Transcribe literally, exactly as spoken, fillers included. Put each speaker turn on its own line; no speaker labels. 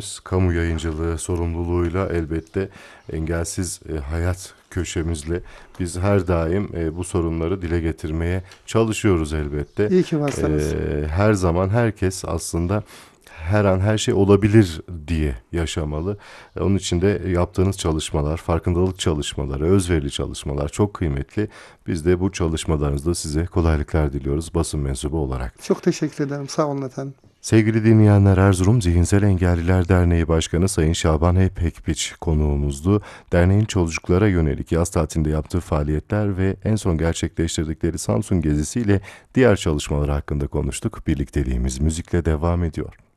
köşemiz kamu yayıncılığı sorumluluğuyla elbette engelsiz e, hayat köşemizle biz her daim e, bu sorunları dile getirmeye çalışıyoruz elbette.
İyi ki
E,
varsınız.
her zaman herkes aslında her an her şey olabilir diye yaşamalı. E, Onun için de yaptığınız çalışmalar, farkındalık çalışmaları, özverili çalışmalar çok kıymetli. Biz de bu çalışmalarınızda size kolaylıklar diliyoruz basın mensubu olarak.
Çok teşekkür ederim. Sağ olun efendim.
Sevgili dinleyenler, Erzurum Zihinsel Engelliler Derneği Başkanı Sayın Şaban Hepekpiç konuğumuzdu. Derneğin çocuklara yönelik yaz tatilinde yaptığı faaliyetler ve en son gerçekleştirdikleri Samsun gezisiyle diğer çalışmalar hakkında konuştuk. Birlikteliğimiz müzikle devam ediyor.